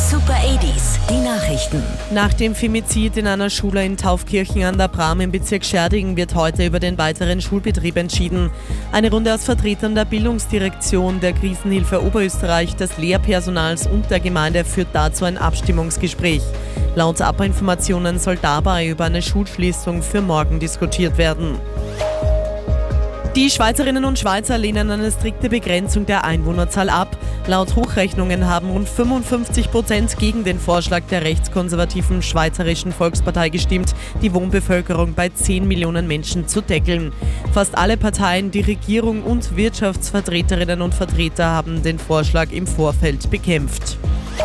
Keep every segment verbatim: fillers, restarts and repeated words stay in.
Super achtziger, die Nachrichten. Nach dem Femizid in einer Schule in Taufkirchen an der Bram im Bezirk Scherding wird heute über den weiteren Schulbetrieb entschieden. Eine Runde aus Vertretern der Bildungsdirektion, der Krisenhilfe Oberösterreich, des Lehrpersonals und der Gemeinde führt dazu ein Abstimmungsgespräch. Laut A P A-Informationen soll dabei über eine Schulschließung für morgen diskutiert werden. Die Schweizerinnen und Schweizer lehnen eine strikte Begrenzung der Einwohnerzahl ab. Laut Hochrechnungen haben rund fünfundfünfzig Prozent gegen den Vorschlag der rechtskonservativen Schweizerischen Volkspartei gestimmt, die Wohnbevölkerung bei zehn Millionen Menschen zu deckeln. Fast alle Parteien, die Regierung und Wirtschaftsvertreterinnen und Vertreter haben den Vorschlag im Vorfeld bekämpft.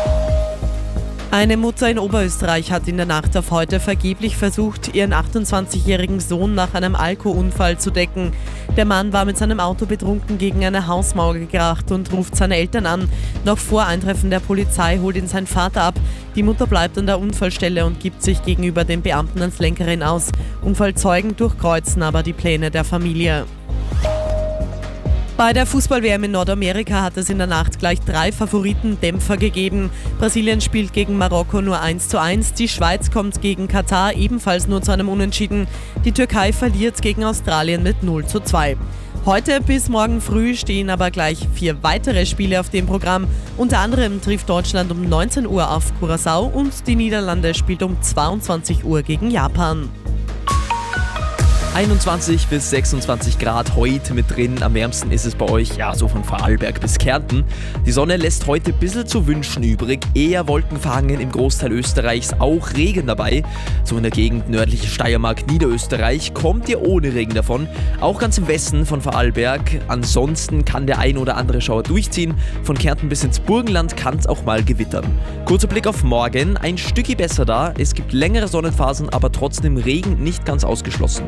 Eine Mutter in Oberösterreich hat in der Nacht auf heute vergeblich versucht, ihren achtundzwanzigjährigen Sohn nach einem Alkoholunfall zu decken. Der Mann war mit seinem Auto betrunken gegen eine Hausmauer gekracht und ruft seine Eltern an. Noch vor Eintreffen der Polizei holt ihn sein Vater ab. Die Mutter bleibt an der Unfallstelle und gibt sich gegenüber den Beamten als Lenkerin aus. Unfallzeugen durchkreuzen aber die Pläne der Familie. Bei der Fußball-W M in Nordamerika hat es in der Nacht gleich drei Favoriten-Dämpfer gegeben. Brasilien spielt gegen Marokko nur eins zu eins, die Schweiz kommt gegen Katar ebenfalls nur zu einem Unentschieden, die Türkei verliert gegen Australien mit null zu zwei. Heute bis morgen früh stehen aber gleich vier weitere Spiele auf dem Programm. Unter anderem trifft Deutschland um neunzehn Uhr auf Curaçao und die Niederlande spielt um zweiundzwanzig Uhr gegen Japan. einundzwanzig bis sechsundzwanzig Grad heute mit drin. Am wärmsten ist es bei euch, ja, so von Vorarlberg bis Kärnten. Die Sonne lässt heute ein bisschen zu wünschen übrig. Eher wolkenverhangen im Großteil Österreichs, auch Regen dabei. So in der Gegend nördliche Steiermark, Niederösterreich kommt ihr ohne Regen davon. Auch ganz im Westen von Vorarlberg. Ansonsten kann der ein oder andere Schauer durchziehen. Von Kärnten bis ins Burgenland kann es auch mal gewittern. Kurzer Blick auf morgen. Ein Stückchen besser da. Es gibt längere Sonnenphasen, aber trotzdem Regen nicht ganz ausgeschlossen.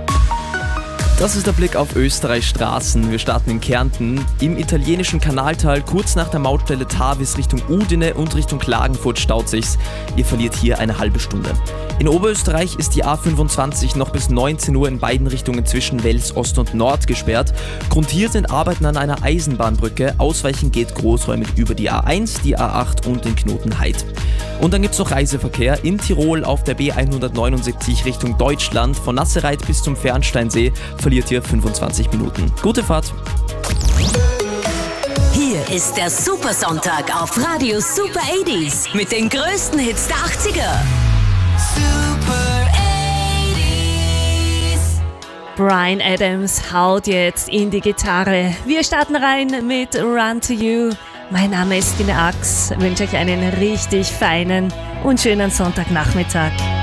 Das ist der Blick auf Österreichs Straßen. Wir starten in Kärnten, im italienischen Kanaltal, kurz nach der Mautstelle Tavis Richtung Udine und Richtung Klagenfurt staut sich's. Ihr verliert hier eine halbe Stunde. In Oberösterreich ist die A fünfundzwanzig noch bis neunzehn Uhr in beiden Richtungen zwischen Wels Ost und Nord gesperrt. Grund hier sind Arbeiten an einer Eisenbahnbrücke. Ausweichen geht großräumig über die A eins, die A acht und den Knoten Heid. Und dann gibt's noch Reiseverkehr in Tirol auf der B hundertneunundsiebzig Richtung Deutschland. Von Nassereit bis zum Fernsteinsee verliert ihr fünfundzwanzig Minuten. Gute Fahrt! Hier ist der Supersonntag auf Radio Super achtziger mit den größten Hits der achtziger. Super achtziger. Bryan Adams haut jetzt in die Gitarre. Wir starten rein mit Run to You. Mein Name ist Dina Ax, wünsche euch einen richtig feinen und schönen Sonntagnachmittag.